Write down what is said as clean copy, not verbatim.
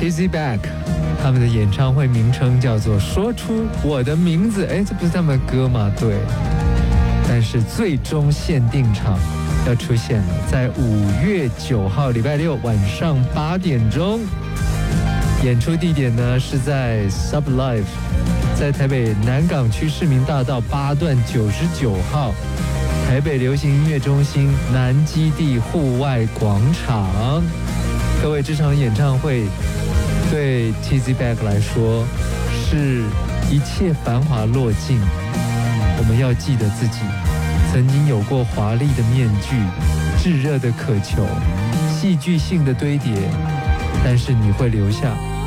Tizzy Bac， 他们的演唱会名称叫做《说出我的名字》。哎，这不是他们的歌吗？对。但是最终限定场要出现了，在5月9号礼拜六晚上8点钟，演出地点呢是在 Sublive， 在台北南港区市民大道8段99号，台北流行音乐中心南基地户外广场。各位，这场演唱会对 Tizzy Bac 来说是一切繁华落尽，我们要记得自己曾经有过华丽的面具、炙热的渴求、戏剧性的堆叠，但是你会留下